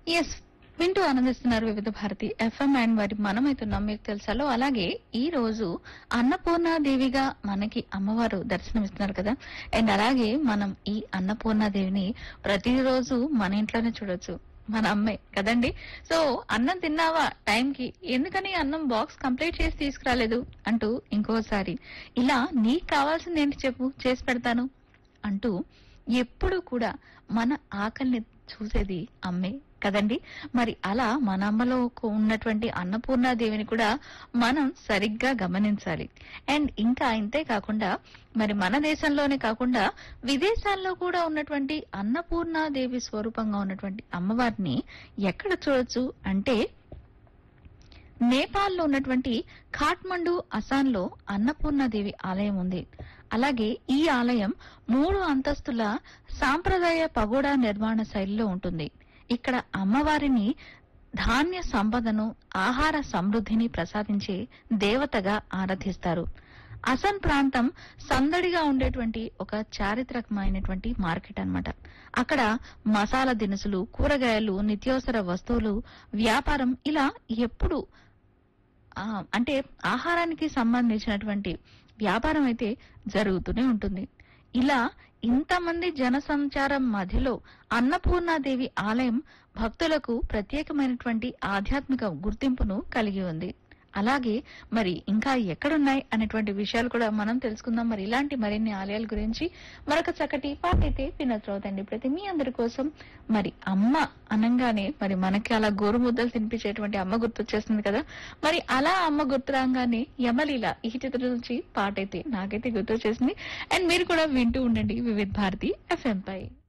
Yes వింటూ ఆనందిస్తున్నారు వివిధ భారతి ఎఫ్ఎం అండ్ మరి మనమైతున్నాం మీకు తెలుసాలో. అలాగే ఈ రోజు అన్నపూర్ణాదేవిగా మనకి అమ్మవారు దర్శనమిస్తున్నారు కదా. అండ్ అలాగే మనం ఈ అన్నపూర్ణాదేవిని ప్రతిరోజు మన ఇంట్లోనే చూడొచ్చు. మన అమ్మే కదండి. సో అన్నం తిన్నావా టైంకి, ఎందుకని అన్నం బాక్స్ కంప్లీట్ చేసి తీసుకురాలేదు అంటూ ఇంకోసారి ఇలా నీకు కావాల్సింది ఏంటి చెప్పు చేసి పెడతాను అంటూ ఎప్పుడు కూడా మన ఆకలిని చూసేది అమ్మే కదండి. మరి అలా మన అమ్మలో ఉన్నటువంటి అన్నపూర్ణాదేవిని కూడా మనం సరిగ్గా గమనించాలి. అండ్ ఇంకా ఇంతే కాకుండా మరి మన దేశంలోనే కాకుండా విదేశాల్లో కూడా ఉన్నటువంటి అన్నపూర్ణాదేవి స్వరూపంగా ఉన్నటువంటి అమ్మవారిని ఎక్కడ చూడొచ్చు అంటే నేపాల్లో ఉన్నటువంటి ఖాట్మండు అస్సాంలో అన్నపూర్ణాదేవి ఆలయం ఉంది. అలాగే ఈ ఆలయం 3 అంతస్తుల సాంప్రదాయ పగోడా నిర్మాణ శైలిలో ఉంటుంది. ఇక్కడ అమ్మవారిని ధాన్య సంపదను, ఆహార సమృద్ధిని ప్రసాదించే దేవతగా ఆరాధిస్తారు. అసన్ ప్రాంతం సందడిగా ఉండేటువంటి ఒక చారిత్రకమైనటువంటి మార్కెట్ అన్నమాట. అక్కడ మసాలా దినుసులు, కూరగాయలు, నిత్యావసర వస్తువులు వ్యాపారం ఇలా ఎప్పుడు అంటే ఆహారానికి సంబంధించినటువంటి వ్యాపారం అయితే జరుగుతూనే ఉంటుంది. ఇలా ఇంతమంది జనసంచారం మధ్యలో అన్నపూర్ణాదేవి ఆలయం భక్తులకు ప్రత్యేకమైనటువంటి ఆధ్యాత్మిక గుర్తింపును కలిగి ఉంది. అలాగే మరి ఇంకా ఎక్కడున్నాయి అనేటువంటి విషయాలు కూడా మనం తెలుసుకుందాం. మరి ఇలాంటి మరిన్ని ఆలయాల గురించి మరొక చక్కటి పాట అయితే వినోద్రవుతండి ప్రతి మీ అందరి కోసం. మరి అమ్మ అనంగానే మరి మనకి అలా గోరుముద్దలు తినిపించేటువంటి అమ్మ గుర్తొచ్చేస్తుంది కదా. మరి అలా అమ్మ గుర్తు రాగానే యమలీల ఈ చిత్రం నుంచి పాట అయితే నాకైతే గుర్తొచ్చేసింది. అండ్ మీరు కూడా వింటూ ఉండండి వివిధ భారతి ఎఫ్ఎం పై.